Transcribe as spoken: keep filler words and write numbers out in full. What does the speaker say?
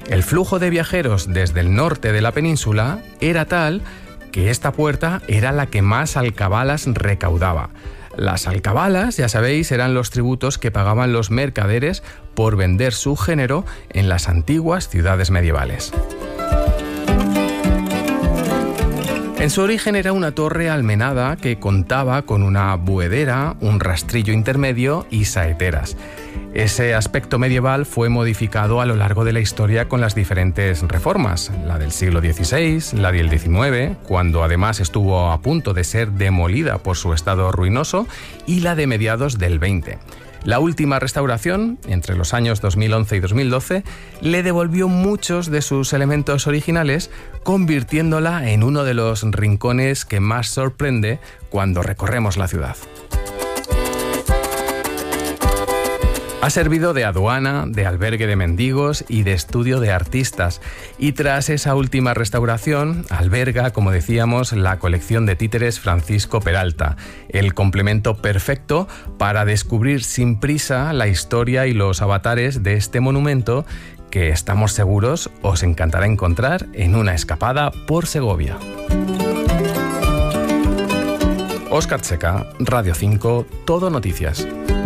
El flujo de viajeros desde el norte de la península era tal que esta puerta era la que más alcabalas recaudaba. Las alcabalas, ya sabéis, eran los tributos que pagaban los mercaderes por vender su género en las antiguas ciudades medievales. En su origen era una torre almenada que contaba con una buhedera, un rastrillo intermedio y saeteras. Ese aspecto medieval fue modificado a lo largo de la historia con las diferentes reformas, la del siglo dieciséis, la del diecinueve, cuando además estuvo a punto de ser demolida por su estado ruinoso, y la de mediados del veinte. La última restauración, entre los años dos mil once y dos mil doce, le devolvió muchos de sus elementos originales, convirtiéndola en uno de los rincones que más sorprende cuando recorremos la ciudad. Ha servido de aduana, de albergue de mendigos y de estudio de artistas. Y tras esa última restauración, alberga, como decíamos, la colección de títeres Francisco Peralta, el complemento perfecto para descubrir sin prisa la historia y los avatares de este monumento que estamos seguros os encantará encontrar en una escapada por Segovia. Óscar Checa, Radio cinco, Todo Noticias.